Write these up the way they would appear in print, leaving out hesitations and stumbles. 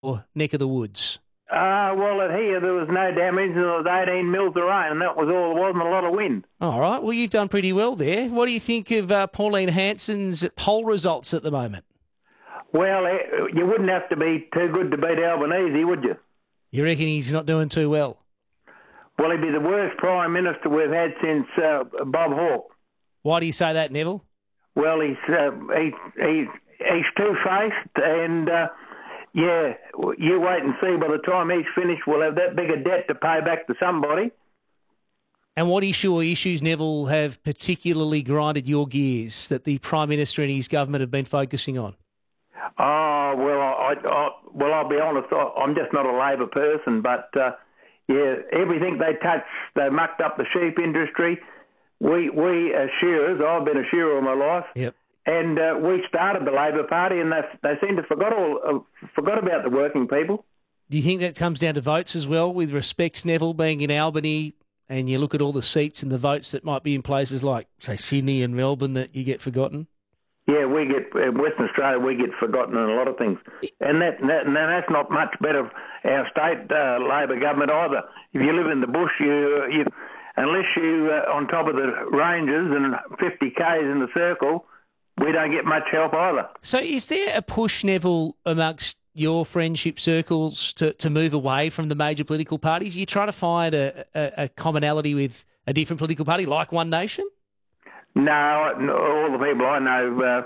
or neck of the woods? Well, here there was no damage, and there was 18 mils of rain, and that was all. There wasn't a lot of wind. All right. Well, you've done pretty well there. What do you think of Pauline Hanson's poll results at the moment? Well, you wouldn't have to be too good to beat Albanese, would you? You reckon he's not doing too well? Well, he'd be the worst Prime Minister we've had since Bob Hawke. Why do you say that, Neville? Well, he's two-faced, and yeah, you wait and see. By the time he's finished, we'll have that big a debt to pay back to somebody. And what issue or issues, Neville, have particularly grinded your gears that the Prime Minister and his government have been focusing on? Oh, well, I'll be honest, I'm just not a Labor person, but yeah, everything they touch, they mucked up the sheep industry. We as shearers, I've been a shearer all my life, yep. And we started the Labor Party, and they seem to forgot about the working people. Do you think that comes down to votes as well, with respect, Neville, being in Albany, and you look at all the seats and the votes that might be in places like, say, Sydney and Melbourne, that you get forgotten? Yeah, we get in Western Australia. We get forgotten in a lot of things, and that's not much better. Our state Labor government either. If you live in the bush, you unless you on top of the ranges and 50 k's in the circle, we don't get much help either. So, is there a push, Neville, amongst your friendship circles to move away from the major political parties? Are you trying to find a commonality with a different political party, like One Nation? No, all the people I know,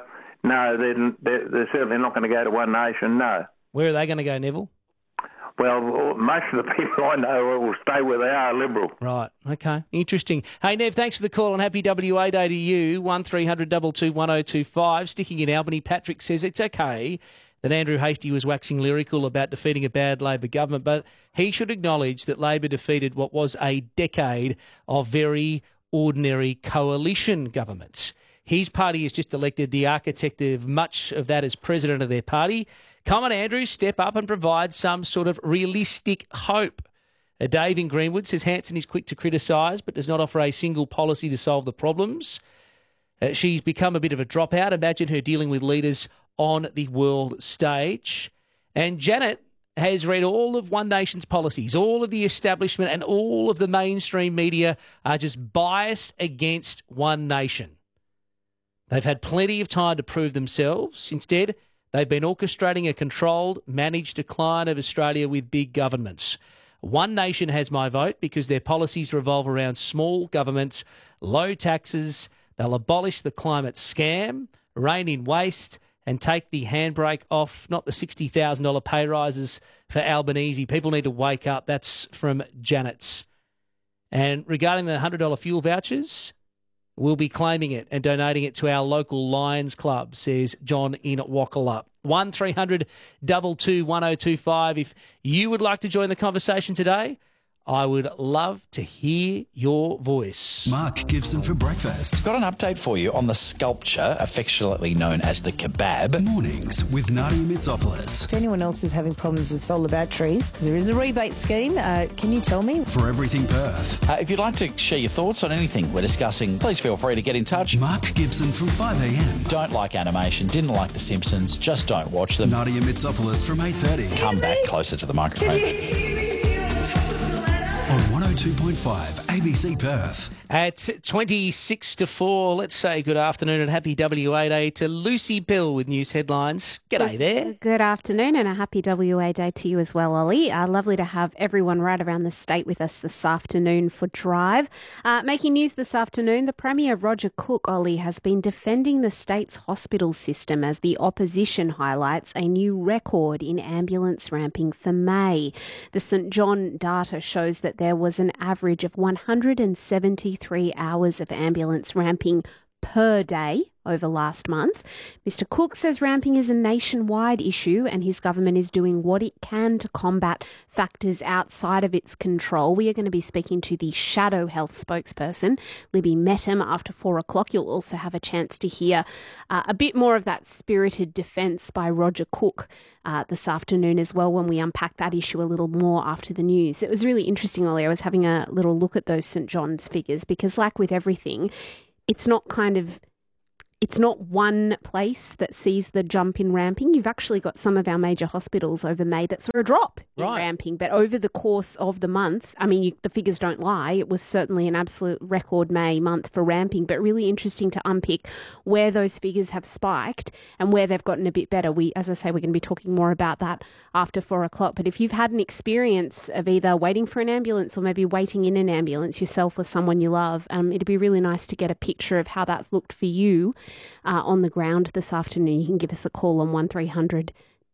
no, they're certainly not going to go to One Nation, no. Where are they going to go, Neville? Well, most of the people I know will stay where they are, Liberal. Right, okay, interesting. Hey, Nev, thanks for the call and happy WA Day to you. 1300 22 1025. Sticking in Albany, Patrick says it's okay that Andrew Hastie was waxing lyrical about defeating a bad Labor government, but he should acknowledge that Labor defeated what was a decade of very ordinary coalition governments. His party has just elected the architect of much of that as president of their party. Come on, Andrew, step up and provide some sort of realistic hope. Dave in Greenwood says Hanson is quick to criticise but does not offer a single policy to solve the problems. She's become a bit of a dropout. Imagine her dealing with leaders on the world stage. And Janet has read all of One Nation's policies. All of the establishment and all of the mainstream media are just biased against One Nation. They've had plenty of time to prove themselves. Instead, they've been orchestrating a controlled, managed decline of Australia with big governments. One Nation has my vote because their policies revolve around small governments, low taxes. They'll abolish the climate scam, rein in waste, and take the handbrake off, not the $60,000 pay rises for Albanese. People need to wake up. That's from Janet's. And regarding the $100 fuel vouchers, we'll be claiming it and donating it to our local Lions Club, says John in Wackala. 1300 22 1025. If you would like to join the conversation today, I would love to hear your voice. Mark Gibson for breakfast. Got an update for you on the sculpture, affectionately known as the kebab. Mornings with Nadia Mitsopoulos. If anyone else is having problems with solar batteries, there is a rebate scheme. Can you tell me? For everything Perth. If you'd like to share your thoughts on anything we're discussing, please feel free to get in touch. Mark Gibson from 5am. Don't like animation, didn't like The Simpsons, just don't watch them. Nadia Mitsopoulos from 8:30. Come back closer to the microphone. On 102.5 ABC Perth. At 26 to 4, let's say good afternoon and happy WA Day to Lucy Bill with news headlines. G'day there. Good afternoon and a happy WA Day to you as well, Ollie. Lovely to have everyone right around the state with us this afternoon for Drive. Making news this afternoon, the Premier Roger Cook, Ollie, has been defending the state's hospital system as the opposition highlights a new record in ambulance ramping for May. The St John data shows that there was an average of 173 hours of ambulance ramping per day over last month. Mr Cook says ramping is a nationwide issue and his government is doing what it can to combat factors outside of its control. We are going to be speaking to the Shadow Health spokesperson, Libby Mettam, after 4 o'clock. You'll also have a chance to hear a bit more of that spirited defence by Roger Cook this afternoon as well, when we unpack that issue a little more after the news. It was really interesting, Ollie. I was having a little look at those St John's figures because, like with everything, it's not kind of it's not one place that sees the jump in ramping. You've actually got some of our major hospitals over May that saw a drop in ramping. But over the course of the month, I mean, the figures don't lie. It was certainly an absolute record May month for ramping, but really interesting to unpick where those figures have spiked and where they've gotten a bit better. As I say, we're going to be talking more about that after 4 o'clock. But if you've had an experience of either waiting for an ambulance or maybe waiting in an ambulance yourself or someone you love, it'd be really nice to get a picture of how that's looked for you on the ground this afternoon. You can give us a call on 1300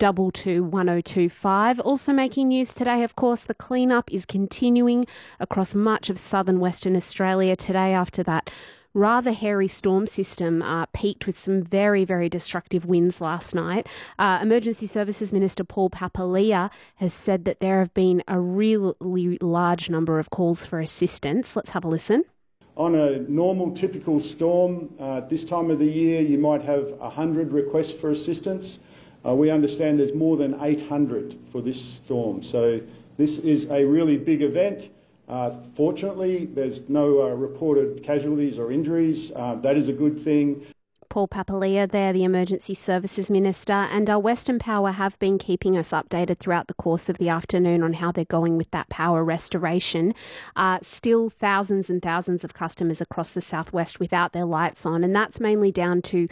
22 1025. Also making news today, of course, the cleanup is continuing across much of southern Western Australia today after that rather hairy storm system peaked with some very, very destructive winds last night. Emergency Services Minister Paul Papalia has said that there have been a really large number of calls for assistance. Let's have a listen. On a normal, typical storm, this time of the year, you might have 100 requests for assistance. We understand there's more than 800 for this storm. So this is a really big event. Fortunately, there's no reported casualties or injuries. That is a good thing. Paul Papalia there, the Emergency Services Minister, and our Western Power have been keeping us updated throughout the course of the afternoon on how they're going with that power restoration. Still thousands and thousands of customers across the southwest without their lights on, and that's mainly down to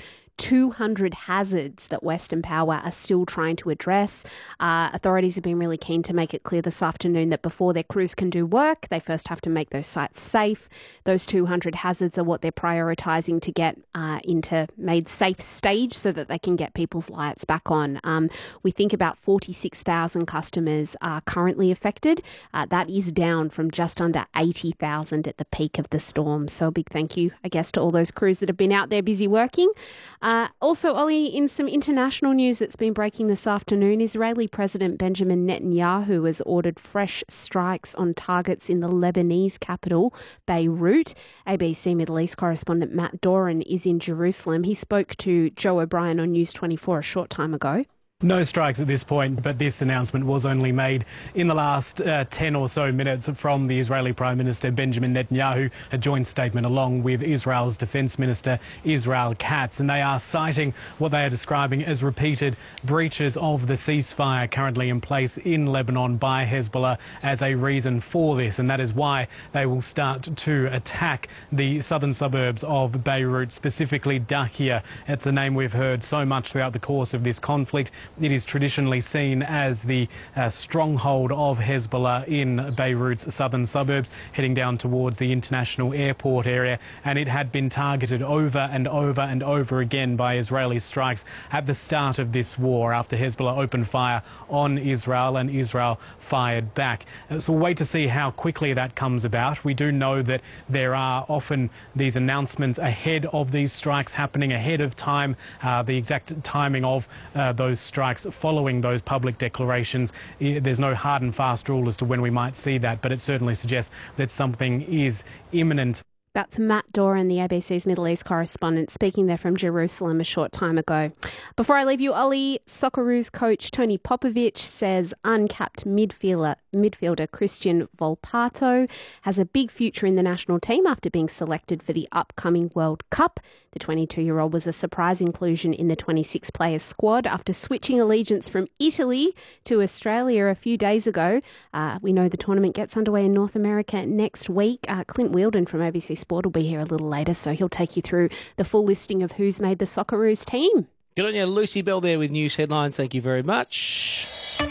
200 hazards that Western Power are still trying to address. Authorities have been really keen to make it clear this afternoon that before their crews can do work, they first have to make those sites safe. Those 200 hazards are what they're prioritising to get into made safe stage so that they can get people's lights back on. We think about 46,000 customers are currently affected. That is down from just under 80,000 at the peak of the storm. So a big thank you, I guess, to all those crews that have been out there busy working. Also, Ollie, in some international news that's been breaking this afternoon, Israeli President Benjamin Netanyahu has ordered fresh strikes on targets in the Lebanese capital, Beirut. ABC Middle East correspondent Matt Doran is in Jerusalem. He spoke to Joe O'Brien on News 24 a short time ago. No strikes at this point, but this announcement was only made in the last 10 or so minutes from the Israeli Prime Minister Benjamin Netanyahu, a joint statement along with Israel's Defence Minister Israel Katz, and they are citing what they are describing as repeated breaches of the ceasefire currently in place in Lebanon by Hezbollah as a reason for this, and that is why they will start to attack the southern suburbs of Beirut, specifically Dahia. It's a name we've heard so much throughout the course of this conflict. It is traditionally seen as the stronghold of Hezbollah in Beirut's southern suburbs, heading down towards the international airport area, and it had been targeted over and over and over again by Israeli strikes at the start of this war after Hezbollah opened fire on Israel and Israel fired back. So we'll wait to see how quickly that comes about. We do know that there are often these announcements ahead of these strikes happening, ahead of time. The exact timing of those strikes following those public declarations, there's no hard and fast rule as to when we might see that, but it certainly suggests that something is imminent. That's Matt Doran, the ABC's Middle East correspondent, speaking there from Jerusalem a short time ago. Before I leave you, Ollie, Socceroos coach Tony Popovic says uncapped midfielder Christian Volpato has a big future in the national team after being selected for the upcoming World Cup. The 22-year-old was a surprise inclusion in the 26-player squad after switching allegiance from Italy to Australia a few days ago. We know the tournament gets underway in North America next week. Clint Wheeldon from ABC Sport will be here a little later, so he'll take you through the full listing of who's made the Socceroos team. Good on you, Lucy Bell there with news headlines. Thank you very much.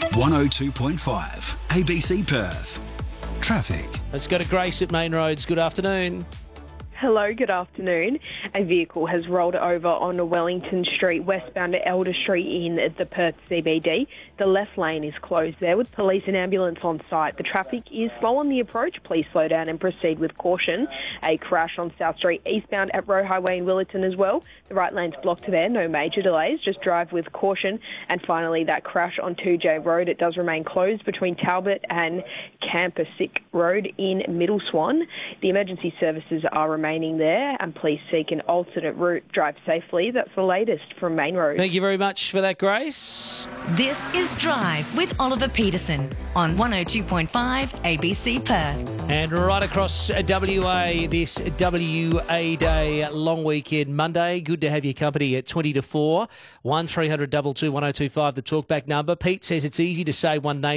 102.5 ABC Perth. Traffic. Let's go to Grace at Main Roads. Good afternoon. Hello, good afternoon. A vehicle has rolled over on Wellington Street, westbound to Elder Street in the Perth CBD. The left lane is closed there with police and ambulance on site. The traffic is slow on the approach. Please slow down and proceed with caution. A crash on South Street eastbound at Roe Highway in Willetton as well. The right lane's blocked there, no major delays. Just drive with caution. And finally, that crash on 2J Road, it does remain closed between Talbot and Campasick Road in Middle Swan. The emergency services are remaining remaining there, and please seek an alternate route. Drive safely. That's the latest from Main Road. Thank you very much for that, Grace. This is Drive with Oliver Peterson on 102.5 ABC Perth. And right across WA, this WA Day long weekend Monday. Good to have your company at 20 to 4. 1300 221 1025, the talkback number. Pete says it's easy to say One Nation